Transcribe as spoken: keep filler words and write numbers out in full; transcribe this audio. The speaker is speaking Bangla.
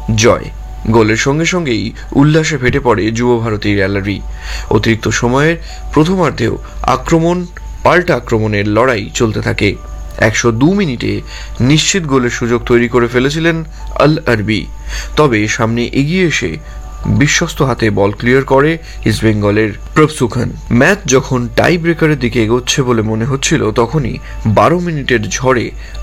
জয়। গোলের সঙ্গে সঙ্গেই উল্লাসে ফেটে পড়ে যুব ভারতী গ্যালারি। অতিরিক্ত সময়ের প্রথমার্ধেও আক্রমণ পাল্টা আক্রমণের লড়াই চলতে থাকে। একশো দু মিনিটে নিশ্চিত গোলের সুযোগ তৈরি করে ফেলেছিলেন আল আরবি, তবে সামনে এগিয়ে এসে বিশ্বস্ত হাতে বল ক্লিয়ার করে ইস্টবেঙ্গলের প্রভসু খান। ম্যাচ যখন টাই ব্রেকারের দিকে এগোচ্ছে বলে মনে হচ্ছিল, তখনই বারো মিনিটের ঝড়ে